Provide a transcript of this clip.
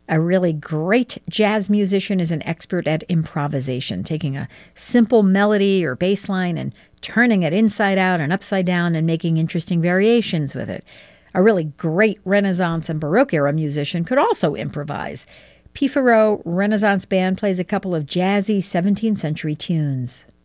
A really great jazz musician is an expert at improvisation, taking a simple melody or bass line and turning it inside out and upside down and making interesting variations with it. A really great Renaissance and Baroque era musician could also improvise. Pifaro Renaissance Band plays a couple of jazzy 17th century tunes.